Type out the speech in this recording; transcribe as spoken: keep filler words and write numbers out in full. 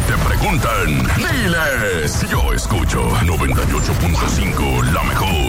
te preguntan, diles. Yo escucho noventa y ocho punto cinco, la mejor.